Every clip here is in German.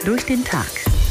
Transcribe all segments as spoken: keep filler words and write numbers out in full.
durch den Tag.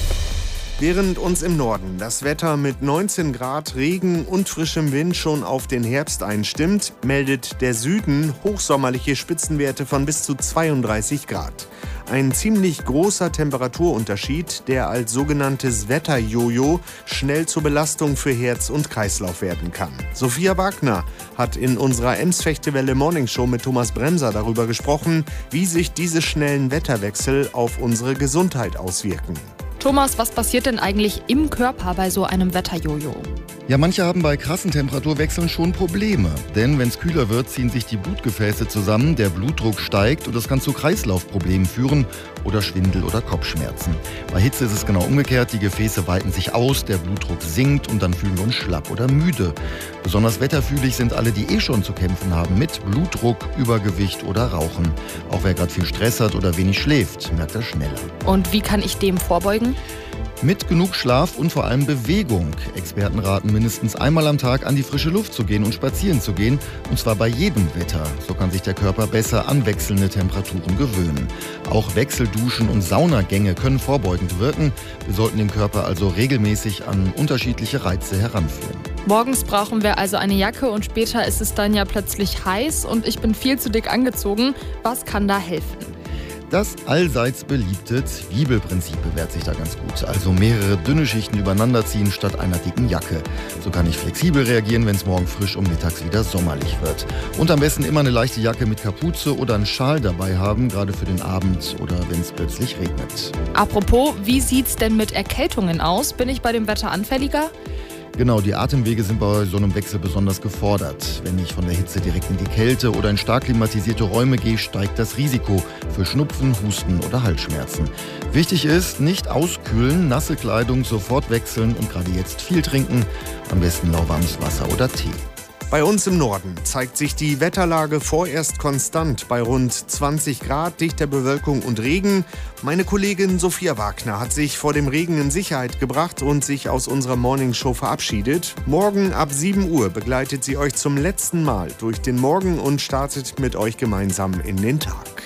Während uns im Norden das Wetter mit neunzehn Grad, Regen und frischem Wind schon auf den Herbst einstimmt, meldet der Süden hochsommerliche Spitzenwerte von bis zu zweiunddreißig Grad. Ein ziemlich großer Temperaturunterschied, der als sogenanntes Wetterjojo schnell zur Belastung für Herz und Kreislauf werden kann. Sophia Wagner hat in unserer Ems-Fechtewelle Morningshow mit Thomas Bremser darüber gesprochen, wie sich diese schnellen Wetterwechsel auf unsere Gesundheit auswirken. Thomas, was passiert denn eigentlich im Körper bei so einem Wetterjojo? Ja, manche haben bei krassen Temperaturwechseln schon Probleme. Denn wenn es kühler wird, ziehen sich die Blutgefäße zusammen, der Blutdruck steigt und das kann zu Kreislaufproblemen führen oder Schwindel oder Kopfschmerzen. Bei Hitze ist es genau umgekehrt, die Gefäße weiten sich aus, der Blutdruck sinkt und dann fühlen wir uns schlapp oder müde. Besonders wetterfühlig sind alle, die eh schon zu kämpfen haben mit Blutdruck, Übergewicht oder Rauchen. Auch wer gerade viel Stress hat oder wenig schläft, merkt das schneller. Und wie kann ich dem vorbeugen? Mit genug Schlaf und vor allem Bewegung. Experten raten, mindestens einmal am Tag an die frische Luft zu gehen und spazieren zu gehen. Und zwar bei jedem Wetter. So kann sich der Körper besser an wechselnde Temperaturen gewöhnen. Auch Wechselduschen und Saunagänge können vorbeugend wirken. Wir sollten den Körper also regelmäßig an unterschiedliche Reize heranführen. Morgens brauchen wir also eine Jacke und später ist es dann ja plötzlich heiß und ich bin viel zu dick angezogen. Was kann da helfen? Das allseits beliebte Zwiebelprinzip bewährt sich da ganz gut. Also mehrere dünne Schichten übereinander ziehen statt einer dicken Jacke. So kann ich flexibel reagieren, wenn es morgen frisch und mittags wieder sommerlich wird. Und am besten immer eine leichte Jacke mit Kapuze oder einen Schal dabei haben, gerade für den Abend oder wenn es plötzlich regnet. Apropos, wie sieht's denn mit Erkältungen aus? Bin ich bei dem Wetter anfälliger? Genau, die Atemwege sind bei so einem Wechsel besonders gefordert. Wenn ich von der Hitze direkt in die Kälte oder in stark klimatisierte Räume gehe, steigt das Risiko für Schnupfen, Husten oder Halsschmerzen. Wichtig ist, nicht auskühlen, nasse Kleidung sofort wechseln und gerade jetzt viel trinken, am besten lauwarmes Wasser oder Tee. Bei uns im Norden zeigt sich die Wetterlage vorerst konstant bei rund zwanzig Grad, dichter Bewölkung und Regen. Meine Kollegin Sophia Wagner hat sich vor dem Regen in Sicherheit gebracht und sich aus unserer Morningshow verabschiedet. Morgen ab sieben Uhr begleitet sie euch zum letzten Mal durch den Morgen und startet mit euch gemeinsam in den Tag.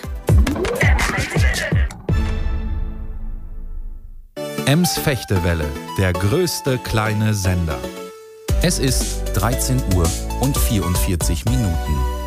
Ems-Fechtewelle, der größte kleine Sender. Es ist dreizehn Uhr und vierundvierzig Minuten.